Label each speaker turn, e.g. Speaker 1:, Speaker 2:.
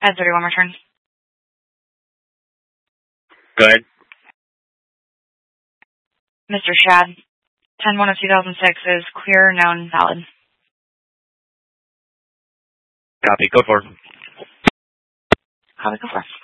Speaker 1: Ed 31 return.
Speaker 2: Go ahead.
Speaker 1: Mr. Shad, 10-1 of 2006 is clear, known, valid.
Speaker 2: Copy. Code 4.
Speaker 1: Copy, go for it.